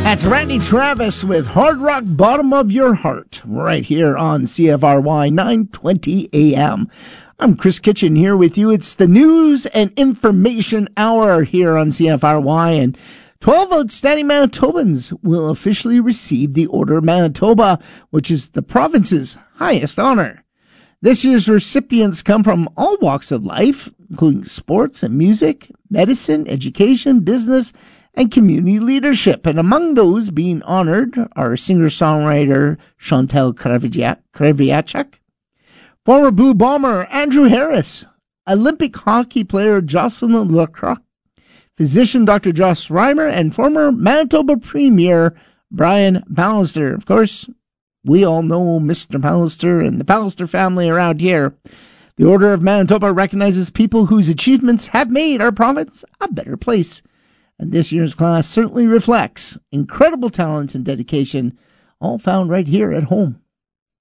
That's Randy Travis with Hard Rock Bottom of Your Heart, right here on CFRY 920 AM. I'm Chris Kitchen here with you. It's the News and Information Hour here on CFRY, and 12 outstanding Manitobans will officially receive the Order of Manitoba, which is the province's highest honor. This year's recipients come from all walks of life, including sports and music, medicine, education, business, and community leadership. And among those being honored are singer-songwriter Chantal Kreviazuk, former Blue Bomber Andrew Harris, Olympic hockey player Jocelyn Lacroix, physician Dr. Joss Reimer, and former Manitoba Premier Brian Pallister. Of course, we all know Mr. Pallister and the Pallister family around here. The Order of Manitoba recognizes people whose achievements have made our province a better place. And this year's class certainly reflects incredible talent and dedication, all found right here at home.